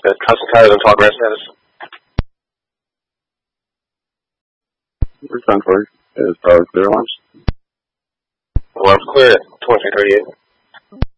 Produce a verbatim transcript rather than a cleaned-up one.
Good. Constant tires and tall grass status. We're ten forty. It's probably clear launch. Alarm's clear at twenty-three thirty-eight.